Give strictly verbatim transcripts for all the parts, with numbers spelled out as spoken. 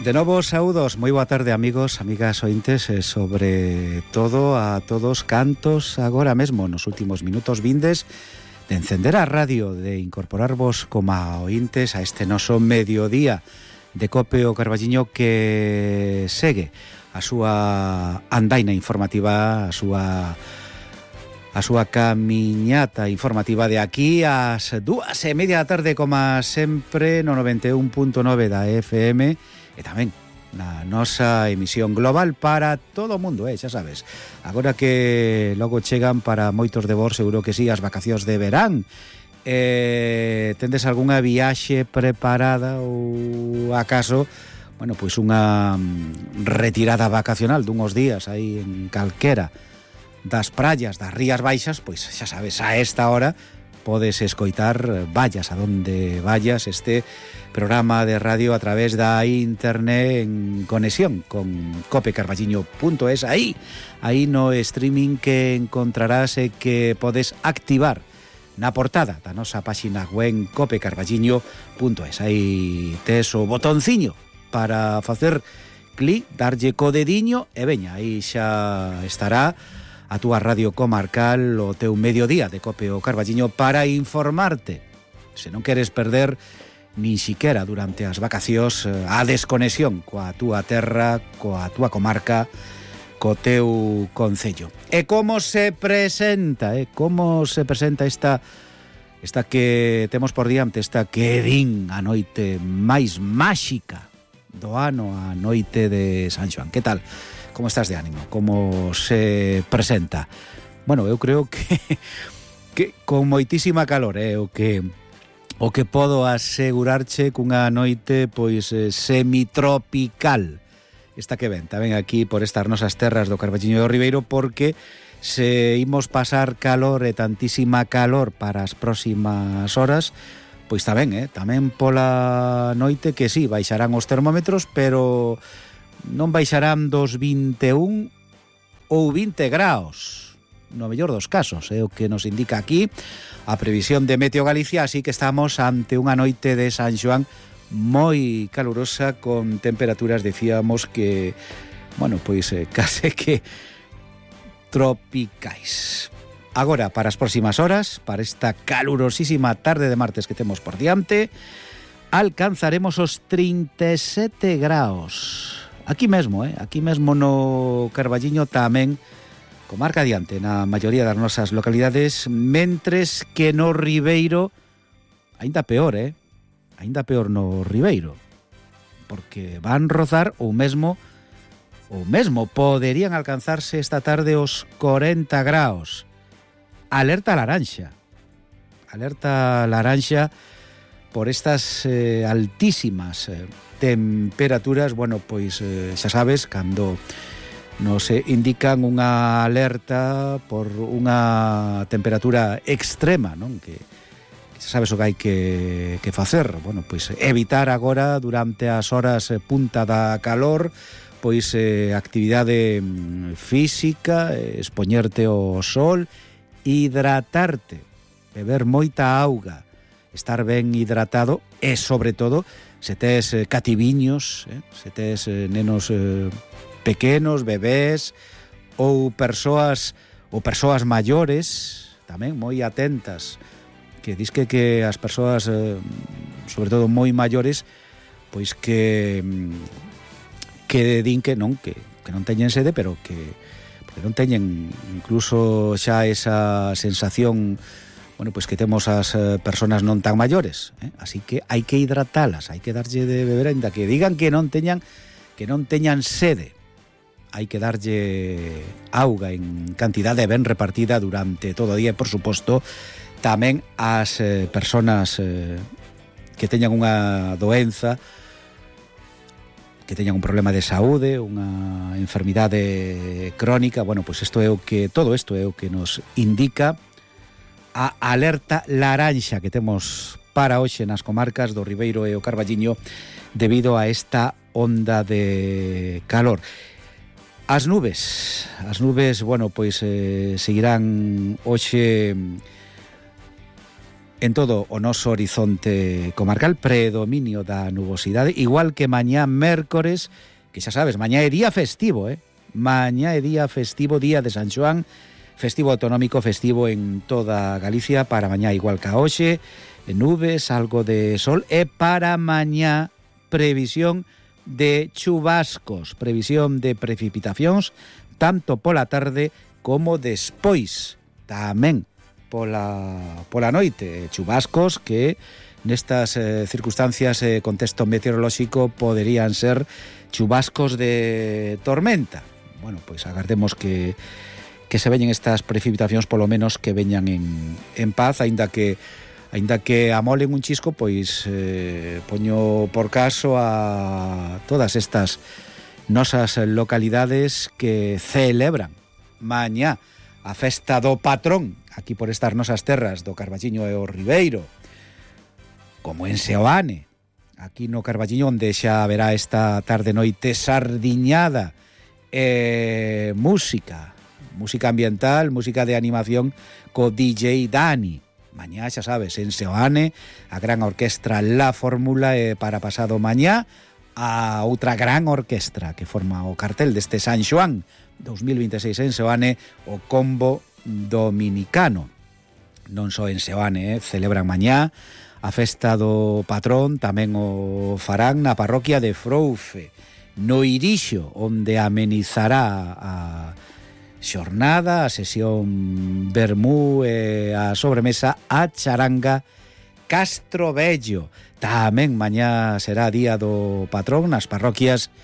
De novo, saúdos, moi boa tarde, amigos, amigas ointes, e sobre todo a todos cantos agora mesmo nos últimos minutos vindes de encender a radio, de incorporarvos como ointes a este noso mediodía de Cope o Carballiño que segue a súa andaina informativa, a súa a súa camiñata informativa de aquí ás dúas e media da tarde, como sempre no noventa e un punto nove da F M, e tamén na nosa emisión global para todo o mundo, eh, xa sabes. Agora que logo chegan para moitos de vos, seguro que sí, as vacacións de verán. Eh, tendes algunha viaxe preparada ou acaso, bueno, pois unha retirada vacacional dunhos días aí en calquera das praias das Rías Baixas? Pois xa sabes, a esta hora podes escoitar, vayas a donde vayas, este programa de radio a través da internet en conexión con cope carballiño punto es. Aí, aí no streaming que encontrarás e que podes activar na portada da nosa páxina web cope carballiño punto es. Aí tes o botonciño para facer clic, darlle co dediño e veña, aí xa estará a túa radio comarcal, o teu mediodía de Cope o Carballiño, para informarte, se non queres perder nin siquera durante as vacacións a desconexión coa túa terra, coa túa comarca, co teu concello. E como se presenta, eh? Como se presenta esta esta que temos por diante, esta que din a noite máis máxica do ano, a noite de San Xoán. Que tal? Como estás de ánimo? Como se presenta? Bueno, eu creo que que con moitísima calor, é eh, o que o que podo asegurarche cunha noite pois eh, semitropical. Esta que ven, tamén aquí por estas nosas terras do Carballiño do Ribeiro, porque se imos pasar calor e tantísima calor para as próximas horas, pois tamén, eh, tamén pola noite que sí, baixarán os termómetros, pero non baixarán dos vinte e un ou vinte graos, no mellor dos casos, é o que nos indica aquí a previsión de Meteo Galicia, así que estamos ante unha noite de San Xoán moi calurosa, con temperaturas, decíamos que, bueno, pois eh, case que tropicais. Agora, para as próximas horas, para esta calurosísima tarde de martes que temos por diante, alcanzaremos os trinta e sete graos. Aquí mesmo, eh? aquí mesmo no Carballiño tamén, comarca adiante na maioría das nosas localidades, mentres que no Ribeiro, aínda peor, eh? aínda peor no Ribeiro, porque van rozar ou mesmo, ou mesmo poderían alcanzarse esta tarde os corenta graos. Alerta laranxa, alerta laranxa por estas eh, altísimas eh, temperaturas. Bueno, pois eh, xa sabes, cando nos eh, indican unha alerta por unha temperatura extrema, non? Que, que xa sabes o que hai que, que facer. Bueno, pois evitar agora durante as horas eh, punta da calor, pois eh, actividade física, eh, expoñerte ao sol, hidratarte, beber moita auga, estar ben hidratado e, sobre todo, se tes eh, cativiños, eh, se tes eh, nenos eh, pequenos, bebés ou persoas ou persoas maiores, tamén moi atentas, que disque que as persoas eh, sobre todo moi maiores, pois que que din que non, que, que non teñen sede, pero que, que non teñen incluso xa esa sensación, bueno, pois que temos as eh, personas non tan maiores, eh? Así que hai que hidratalas, hai que darlle de beber, ainda que digan que non teñan que non teñan sede. Hai que darlle auga en cantidade ben repartida durante todo o día e, por suposto, tamén as eh, personas eh, que teñan unha doenza, que teñan un problema de saúde, unha enfermidade crónica. Bueno, pois isto é o que todo isto é o que nos indica a alerta laranxa que temos para hoxe nas comarcas do Ribeiro e o Carballiño debido a esta onda de calor. As nubes, as nubes, bueno, pois eh, seguirán hoxe En todo o noso horizonte comarcal, predominio da nubosidade, igual que mañá mércores, que xa sabes, mañá é día festivo, eh? Mañá é día festivo, día de San Xoán, festivo autonómico, festivo en toda Galicia, para mañá igual que a hoxe, nubes, algo de sol, e para mañá previsión de chubascos, previsión de precipitacións, tanto pola tarde como despois, tamén pola, pola noite, chubascos que nestas eh, circunstancias, eh, contexto meteorolóxico, poderían ser chubascos de tormenta. Bueno, pois agardemos que, que se veñen estas precipitacións, polo menos que veñan en, en paz, aínda que aínda que amolen un chisco, pois eh, poño por caso a todas estas nosas localidades que celebran mañá a festa do patrón aquí por estas nosas terras do Carballiño e o Ribeiro, como en Seoane, aquí no Carballiño, onde xa verá esta tarde noite sardiñada e música, música ambiental, música de animación co D J Dani. Mañá, xa sabes, en Seoane, a gran orquestra La Fórmula, e para pasado mañá a outra gran orquestra que forma o cartel deste San Xoán dos mil vinte e seis en Seoane, o Combo Dominicano. Non só en Seoane, eh, celebran mañá a festa do patrón, tamén o farán na parroquia de Froufe, no Irixo, onde amenizará a xornada, a sesión vermú e a sobremesa a charanga Castro Vello. Tamén mañá será día do patrón nas parroquias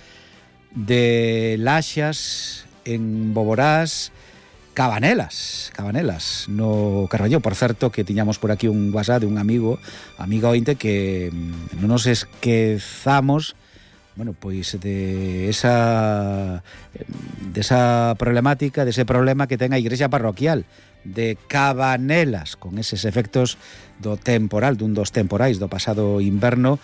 de Laxas, en Boborás, Cabanelas, Cabanelas, no Carballo. Por certo, que tiñamos por aquí un WhatsApp de un amigo, amiga ointe, que non nos esquezamos, bueno, pois de esa de esa problemática, de ese problema que ten a igrexa parroquial de Cabanelas, con eses efectos do temporal, dun dos temporais do pasado inverno,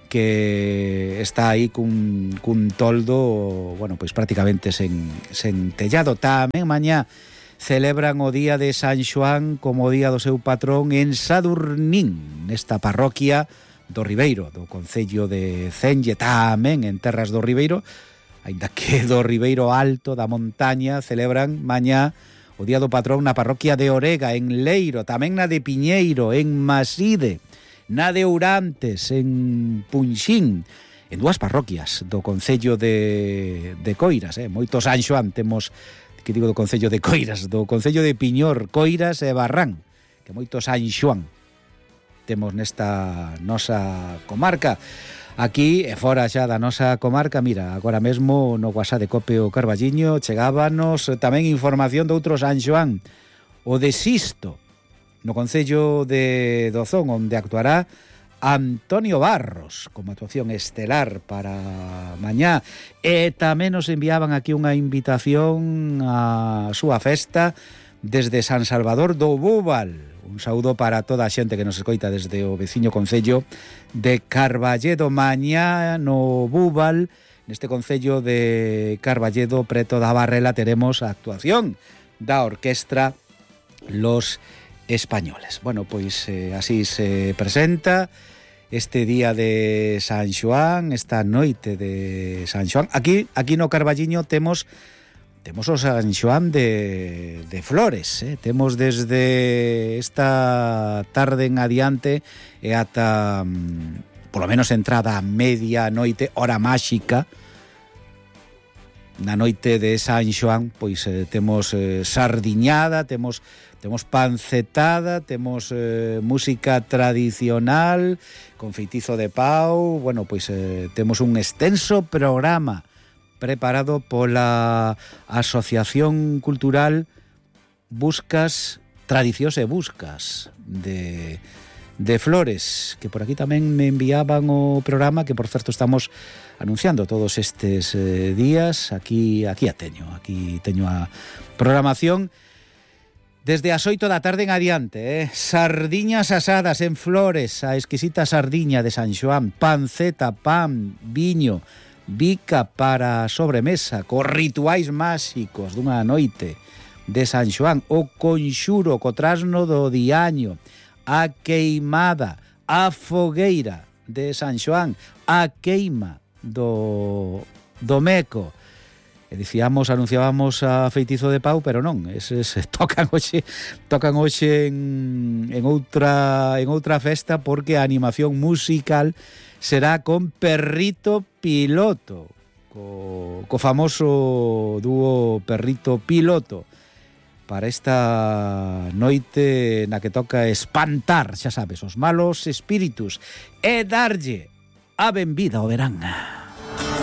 que está aí cun, cun toldo, bueno, pois prácticamente sen, sen tellado. Tamén mañá celebran o día de San Xoán como o día do seu patrón en Sadurnín, nesta parroquia do Ribeiro, do concello de Cenlle, tamén en terras do Ribeiro, aínda que do Ribeiro Alto, da montaña, celebran mañá o día do patrón na parroquia de Orega, en Leiro, tamén na de Piñeiro, en Maside, na de Ourantes, en Punxín, en dúas parroquias do concello de, de Coiras, eh? Moito San Xoán temos, que digo do concello de Coiras, do concello de Piñor, Coiras e Barrán, que moito San Xoán temos nesta nosa comarca. Aquí, e fora xa da nosa comarca, mira, agora mesmo no WhatsApp de Cope o Carballiño chegábanos tamén información de outro San Xoán, o de Sisto, no concello de Dozón, onde actuará Antonio Barros como actuación estelar para mañá. E tamén nos enviaban aquí unha invitación á súa festa desde San Salvador do Búbal. Un saúdo para toda a xente que nos escoita desde o veciño concello de Carballedo. Mañá no Búbal, neste concello de Carballedo, preto da Barrela, teremos a actuación da orquestra Los Españoles. Bueno, pois eh, así se presenta este día de San Xoán, esta noite de San Xoán. Aquí, aquí no Carballiño temos temos o San Xoán de, de Flores, eh? Temos desde esta tarde en adiante e ata mm, polo menos entrada a media noite, hora máxica, na noite de San Xoán, pois eh, temos eh, sardiñada, temos temos pancetada, temos eh, música tradicional con feitizo de pau. Bueno, pois eh, temos un extenso programa preparado pola Asociación Cultural Buscas, Tradicións e Buscas de, de Flores, que por aquí tamén me enviaban o programa, que por certo estamos anunciando todos estes eh, días. Aquí, aquí a teño, aquí teño a programación desde as oito da tarde en adiante, eh? Sardiñas asadas en Flores, a exquisita sardiña de San Xoán, panceta, pan, viño, bica para sobremesa, cos rituais máxicos dunha noite de San Xoán, o conxuro co trasno do diaño, a queimada, a fogueira de San Xoán, a queima do, do Meco. E dicíamos, anunciábamos a Feitizo de Pau, pero non, eses tocan hoxe, tocan hoxe en, en outra en outra festa, porque a animación musical será con Perrito Piloto, co, co famoso dúo Perrito Piloto, para esta noite na que toca espantar, xa sabes, os malos espíritus e darlle a benvida ao verán.